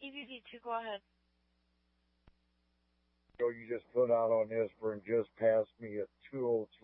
EVP2, go ahead. So you just put out on ISPR and just passed me at 2:02